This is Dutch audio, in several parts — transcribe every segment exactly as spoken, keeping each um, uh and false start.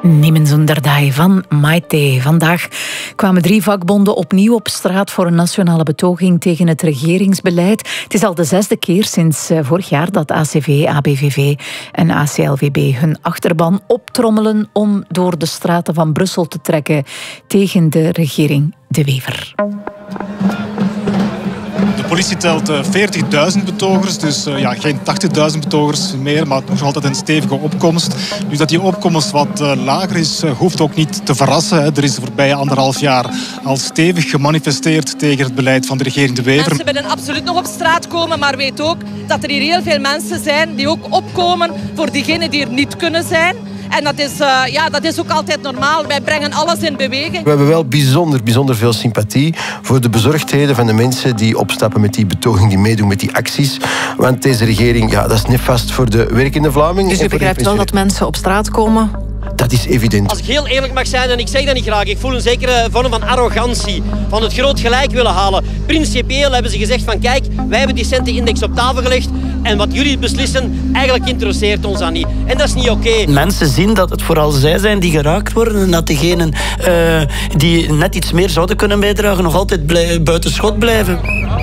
Niemand zonder die van Maite. Vandaag kwamen drie vakbonden opnieuw op straat voor een nationale betoging tegen het regeringsbeleid. Het is al de zesde keer sinds vorig jaar dat A C V, A B V V en A C L V B hun achterban optrommelen om door de straten van Brussel te trekken tegen de regering De Wever. De politie telt veertigduizend betogers, dus uh, ja, geen tachtigduizend betogers meer, maar nog altijd een stevige opkomst. Nu dat die opkomst wat uh, lager is, uh, hoeft ook niet te verrassen. Hè. Er is de voorbije anderhalf jaar al stevig gemanifesteerd tegen het beleid van de regering De Wever. Mensen willen absoluut nog op straat komen, maar weet ook dat er hier heel veel mensen zijn die ook opkomen voor diegenen die er niet kunnen zijn. En dat is, uh, ja, dat is ook altijd normaal. Wij brengen alles in beweging. We hebben wel bijzonder, bijzonder veel sympathie voor de bezorgdheden van de mensen die opstappen met die betoging, die meedoen met die acties. Want deze regering, ja, dat is nefast voor de werkende Vlamingen. Dus u begrijpt wel dat mensen op straat komen? Dat is evident. Als ik heel eerlijk mag zijn, en ik zeg dat niet graag, ik voel een zekere vorm van arrogantie, van het groot gelijk willen halen. Principieel hebben ze gezegd van kijk, wij hebben die centenindex op tafel gelegd en wat jullie beslissen, eigenlijk interesseert ons dat niet. En dat is niet oké. Okay. Mensen zien dat het vooral zij zijn die geraakt worden en dat diegenen uh, die net iets meer zouden kunnen bijdragen nog altijd blij, buiten schot blijven.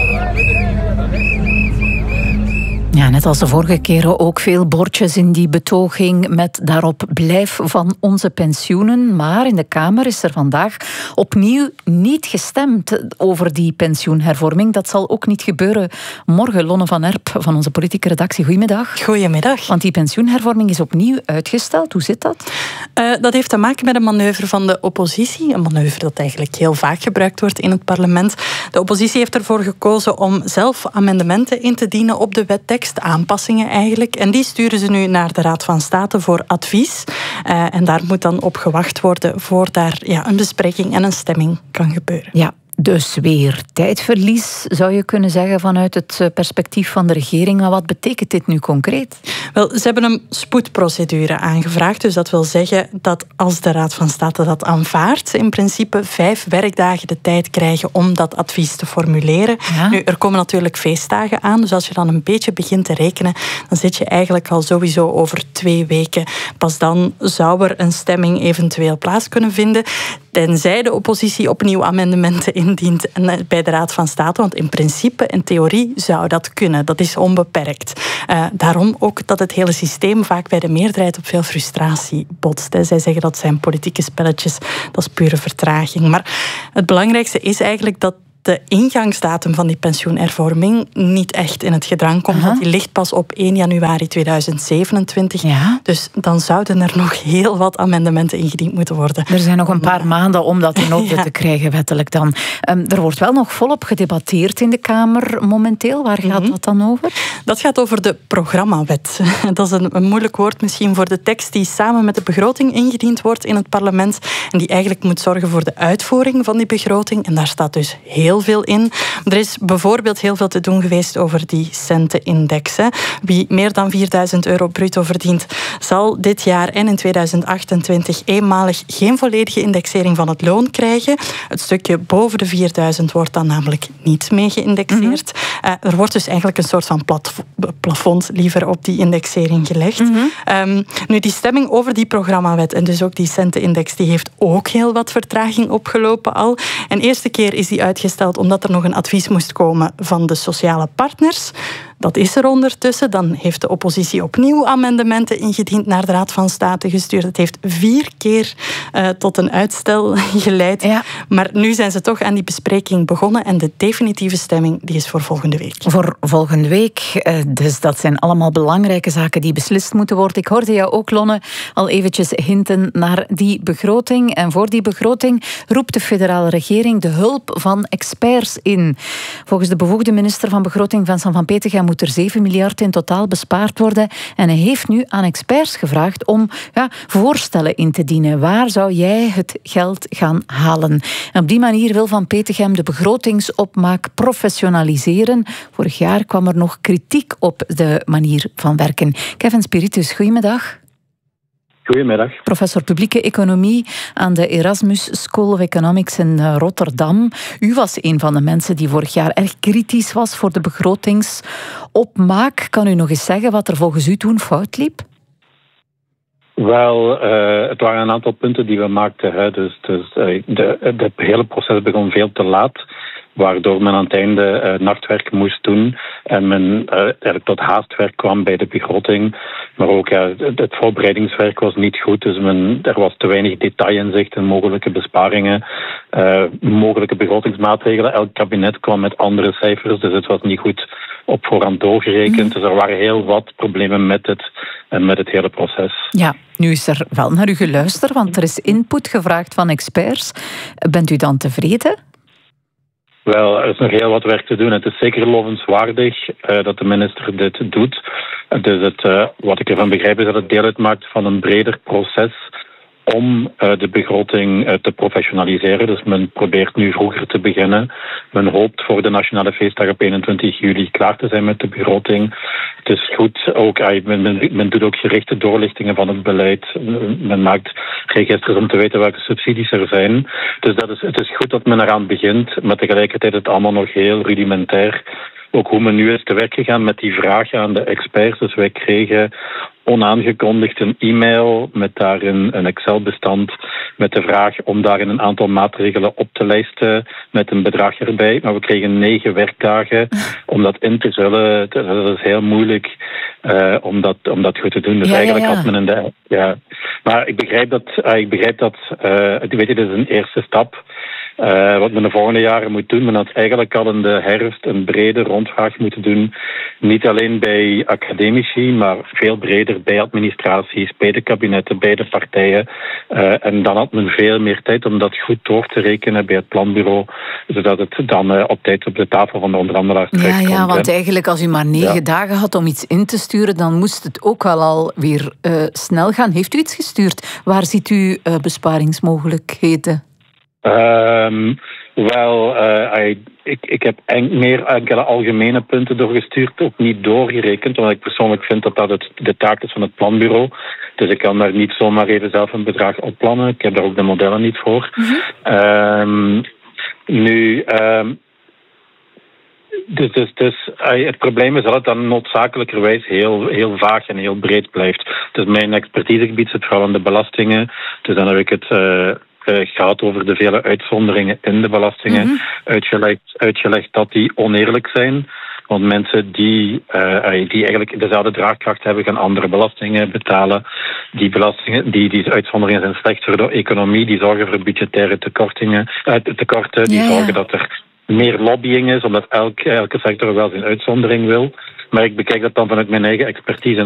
Ja, net als de vorige keren ook veel bordjes in die betoging met daarop blijf van onze pensioenen. Maar in de Kamer is er vandaag opnieuw niet gestemd over die pensioenhervorming. Dat zal ook niet gebeuren morgen. Lonne van Erp van onze politieke redactie. Goedemiddag. Goedemiddag. Want die pensioenhervorming is opnieuw uitgesteld. Hoe zit dat? Uh, dat heeft te maken met een manoeuvre van de oppositie. Een manoeuvre dat eigenlijk heel vaak gebruikt wordt in het parlement. De oppositie heeft ervoor gekozen om zelf amendementen in te dienen op de wettekst. Aanpassingen eigenlijk. En die sturen ze nu naar de Raad van State voor advies. Uh, en daar moet dan op gewacht worden voor daar ja, een bespreking en een stemming kan gebeuren. Ja. Dus weer tijdverlies, zou je kunnen zeggen, vanuit het perspectief van de regering. Maar wat betekent dit nu concreet? Wel, ze hebben een spoedprocedure aangevraagd. Dus dat wil zeggen dat als de Raad van State dat aanvaardt, ze in principe vijf werkdagen de tijd krijgen om dat advies te formuleren. Ja. Nu, er komen natuurlijk feestdagen aan. Dus als je dan een beetje begint te rekenen, dan zit je eigenlijk al sowieso over twee weken. Pas dan zou er een stemming eventueel plaats kunnen vinden. Tenzij de oppositie opnieuw amendementen indient bij de Raad van State. Want in principe, in theorie, zou dat kunnen. Dat is onbeperkt. Uh, daarom ook dat het hele systeem vaak bij de meerderheid op veel frustratie botst. Zij zeggen dat zijn politieke spelletjes, dat is pure vertraging. Maar het belangrijkste is eigenlijk dat de ingangsdatum van die pensioenhervorming niet echt in het gedrang komt. Want die ligt pas op één januari tweeduizend zevenentwintig. Ja. Dus dan zouden er nog heel wat amendementen ingediend moeten worden. Er zijn nog een paar maanden om dat in orde ja. te krijgen, wettelijk dan. Um, er wordt wel nog volop gedebatteerd in de Kamer momenteel. Waar gaat mm-hmm. dat dan over? Dat gaat over de programmawet. Dat is een, een moeilijk woord misschien voor de tekst die samen met de begroting ingediend wordt in het parlement. En die eigenlijk moet zorgen voor de uitvoering van die begroting. En daar staat dus heel Heel veel in. Er is bijvoorbeeld heel veel te doen geweest over die centenindex. Wie meer dan vierduizend euro bruto verdient, zal dit jaar en in tweeduizend achtentwintig eenmalig geen volledige indexering van het loon krijgen. Het stukje boven de vierduizend wordt dan namelijk niet mee geïndexeerd. Mm-hmm. Uh, er wordt dus eigenlijk een soort van plat, plafond liever op die indexering gelegd. Mm-hmm. Um, nu, die stemming over die programmawet en dus ook die centenindex, die heeft ook heel wat vertraging opgelopen al. En de eerste keer is die uitgesteld omdat er nog een advies moest komen van de sociale partners. Dat is er ondertussen. Dan heeft de oppositie opnieuw amendementen ingediend, naar de Raad van State gestuurd. Het heeft vier keer uh, tot een uitstel geleid. Ja. Maar nu zijn ze toch aan die bespreking begonnen en de definitieve stemming die is voor volgende week. Voor volgende week. Uh, dus dat zijn allemaal belangrijke zaken die beslist moeten worden. Ik hoorde jou ook, Lonne, al eventjes hinten naar die begroting. En voor die begroting roept de federale regering de hulp van experts in. Volgens de bevoegde minister van Begroting, Vincent Van Petegem, moet er zeven miljard in totaal bespaard worden. En hij heeft nu aan experts gevraagd om ja, voorstellen in te dienen. Waar zou jij het geld gaan halen? En op die manier wil Van Petegem de begrotingsopmaak professionaliseren. Vorig jaar kwam er nog kritiek op de manier van werken. Kevin Spiritus, goedemiddag. Goedemiddag. Professor publieke economie aan de Erasmus School of Economics in Rotterdam. U was een van de mensen die vorig jaar erg kritisch was voor de begrotingsopmaak. Kan u nog eens zeggen wat er volgens u toen fout liep? Wel, uh, het waren een aantal punten die we maakten. Hè. Dus, dus uh, de, het hele proces begon veel te laat, waardoor men aan het einde uh, nachtwerk moest doen en men uh, eigenlijk tot haastwerk kwam bij de begroting. Maar ook uh, het voorbereidingswerk was niet goed, dus men, er was te weinig detailinzicht in mogelijke besparingen, uh, mogelijke begrotingsmaatregelen. Elk kabinet kwam met andere cijfers, dus het was niet goed op voorhand doorgerekend. Mm. Dus er waren heel wat problemen met het, en met het hele proces. Ja, nu is er wel naar u geluisterd, want er is input gevraagd van experts. Bent u dan tevreden? Wel, er is nog heel wat werk te doen. Het is zeker lovenswaardig uh, dat de minister dit doet. Dus het, uh, wat ik ervan begrijp is dat het deel uitmaakt van een breder proces om uh, de begroting uh, te professionaliseren. Dus men probeert nu vroeger te beginnen. Men hoopt voor de Nationale Feestdag op eenentwintig juli klaar te zijn met de begroting. Het is goed, ook, uh, men, men, men doet ook gerichte doorlichtingen van het beleid. Men maakt registers om te weten welke subsidies er zijn. Dus dat is, het is goed dat men eraan begint, maar tegelijkertijd is het allemaal nog heel rudimentair. Ook hoe men nu is te werk gegaan met die vraag aan de experts. Dus wij kregen onaangekondigd een e-mail met daarin een Excel-bestand met de vraag om daarin een aantal maatregelen op te lijsten met een bedrag erbij. Maar we kregen negen werkdagen om dat in te vullen. Dat is heel moeilijk uh, om, dat, om dat goed te doen. Dus ja, eigenlijk ja, ja. had men in de... Ja. Maar ik begrijp dat... Uh, ik begrijp dat uh, weet je, dit is een eerste stap. Uh, wat men de volgende jaren moet doen. Men had eigenlijk al in de herfst een brede rondvraag moeten doen. Niet alleen bij academici, maar veel breder bij administraties, bij de kabinetten, bij de partijen. Uh, en dan had men veel meer tijd om dat goed door te rekenen bij het planbureau, zodat het dan uh, op tijd op de tafel van de onderhandelaars terecht komt. Ja, ja, want eigenlijk als u maar negen ja. dagen had om iets in te sturen, dan moest het ook wel al weer uh, snel gaan. Heeft u iets gestuurd? Waar ziet u uh, besparingsmogelijkheden? Um, wel, uh, I, ik, ik heb en, meer enkele algemene punten doorgestuurd, ook niet doorgerekend, omdat ik persoonlijk vind dat dat het, de taak is van het planbureau. Dus ik kan daar niet zomaar even zelf een bedrag op plannen. Ik heb daar ook de modellen niet voor. Mm-hmm. Um, nu... Um, Dus, dus, dus het probleem is dat het dan noodzakelijkerwijs heel, heel vaag en heel breed blijft. Dus mijn expertisegebied zit vooral aan de belastingen. Dus dan heb ik het uh, uh, gehad over de vele uitzonderingen in de belastingen. Mm-hmm. Uitgelegd, uitgelegd dat die oneerlijk zijn. Want mensen die, uh, die eigenlijk dezelfde draagkracht hebben, gaan andere belastingen betalen. Die belastingen, die, die uitzonderingen zijn slecht voor de economie. Die zorgen voor budgettaire tekortingen, uh, tekorten. Die ja, zorgen ja. dat er meer lobbying is, omdat elke, elke sector wel zijn uitzondering wil. Maar ik bekijk dat dan vanuit mijn eigen expertise.